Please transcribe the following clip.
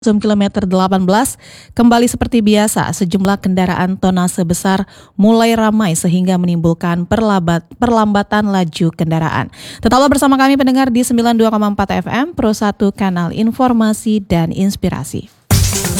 Kilometer 18 kembali seperti biasa, sejumlah kendaraan tonase besar mulai ramai sehingga menimbulkan perlambatan laju kendaraan. Tetaplah bersama kami pendengar di 92,4 FM Pro 1 Kanal Informasi dan Inspirasi.